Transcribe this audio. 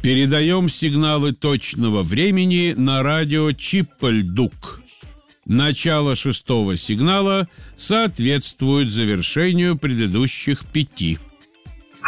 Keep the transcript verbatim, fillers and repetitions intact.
Передаем сигналы точного времени на радио Чиппельдук. Начало шестого сигнала соответствует завершению предыдущих пяти.